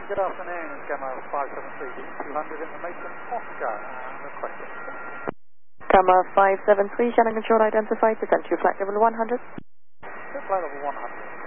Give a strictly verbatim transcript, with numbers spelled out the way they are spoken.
good afternoon. Gamma five seven three two hundred information Oscar and requested. Gamma five seven three, channel control identified, descent to flight level one hundred. Flight level one hundred.